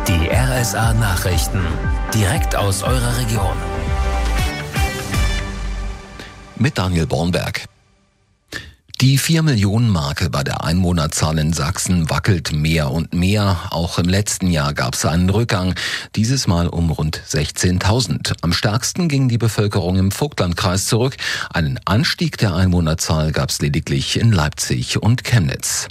Die RSA Nachrichten. Direkt aus eurer Region. Mit Daniel Bornberg. Die 4-Millionen-Marke bei der Einwohnerzahl in Sachsen wackelt mehr und mehr. Auch im letzten Jahr gab es einen Rückgang, dieses Mal um rund 16.000. Am stärksten ging die Bevölkerung im Vogtlandkreis zurück. Einen Anstieg der Einwohnerzahl gab es lediglich in Leipzig und Chemnitz.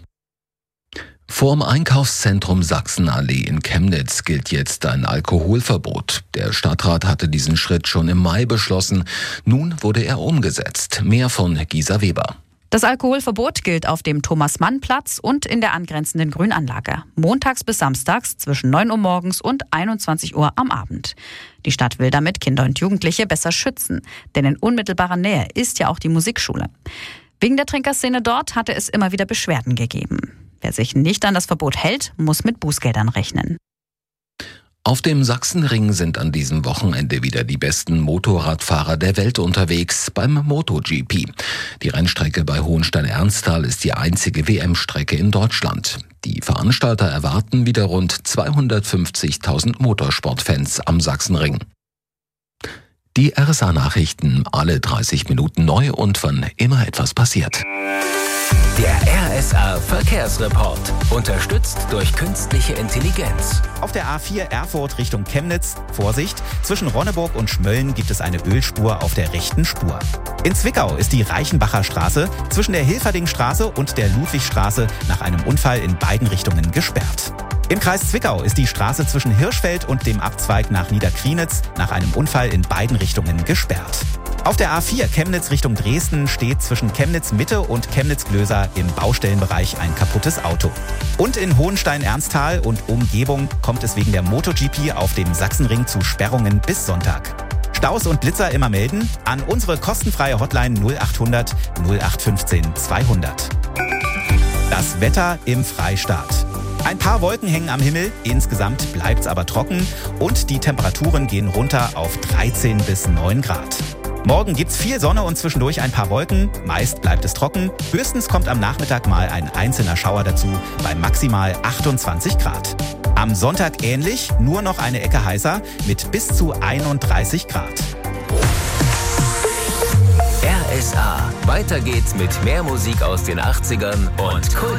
Vorm Einkaufszentrum Sachsenallee in Chemnitz gilt jetzt ein Alkoholverbot. Der Stadtrat hatte diesen Schritt schon im Mai beschlossen. Nun wurde er umgesetzt. Mehr von Gisa Weber. Das Alkoholverbot gilt auf dem Thomas-Mann-Platz und in der angrenzenden Grünanlage. Montags bis samstags zwischen 9 Uhr morgens und 21 Uhr am Abend. Die Stadt will damit Kinder und Jugendliche besser schützen. Denn in unmittelbarer Nähe ist ja auch die Musikschule. Wegen der Trinkerszene dort hatte es immer wieder Beschwerden gegeben. Wer sich nicht an das Verbot hält, muss mit Bußgeldern rechnen. Auf dem Sachsenring sind an diesem Wochenende wieder die besten Motorradfahrer der Welt unterwegs beim MotoGP. Die Rennstrecke bei Hohenstein-Ernsthal ist die einzige WM-Strecke in Deutschland. Die Veranstalter erwarten wieder rund 250.000 Motorsportfans am Sachsenring. Die RSA-Nachrichten, alle 30 Minuten neu und wann immer etwas passiert. Der RSA Verkehrsreport. Unterstützt durch künstliche Intelligenz. Auf der A4 Erfurt Richtung Chemnitz, Vorsicht, zwischen Ronneburg und Schmölln gibt es eine Ölspur auf der rechten Spur. In Zwickau ist die Reichenbacher Straße zwischen der Hilferdingstraße und der Ludwigstraße nach einem Unfall in beiden Richtungen gesperrt. Im Kreis Zwickau ist die Straße zwischen Hirschfeld und dem Abzweig nach Niederkrienitz nach einem Unfall in beiden Richtungen gesperrt. Auf der A4 Chemnitz Richtung Dresden steht zwischen Chemnitz Mitte und Chemnitz Glöser im Baustellenbereich ein kaputtes Auto. Und in Hohenstein-Ernsthal und Umgebung kommt es wegen der MotoGP auf dem Sachsenring zu Sperrungen bis Sonntag. Staus und Blitzer immer melden an unsere kostenfreie Hotline 0800 0815 200. Das Wetter im Freistaat. Ein paar Wolken hängen am Himmel, insgesamt bleibt's aber trocken und die Temperaturen gehen runter auf 13 bis 9 Grad. Morgen gibt's viel Sonne und zwischendurch ein paar Wolken, meist bleibt es trocken. Höchstens kommt am Nachmittag mal ein einzelner Schauer dazu, bei maximal 28 Grad. Am Sonntag ähnlich, nur noch eine Ecke heißer mit bis zu 31 Grad. RSA. Weiter geht's mit mehr Musik aus den 80ern und Kult.